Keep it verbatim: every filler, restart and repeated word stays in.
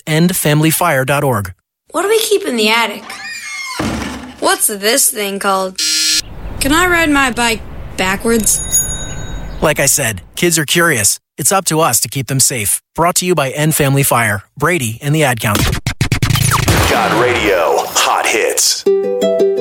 end family fire dot org. What do we keep in the attic? What's this thing called? Can I ride my bike backwards? Like I said, kids are curious. It's up to us to keep them safe. Brought to you by End Family Fire, Brady, and the Ad Council. God Radio Hot Hits.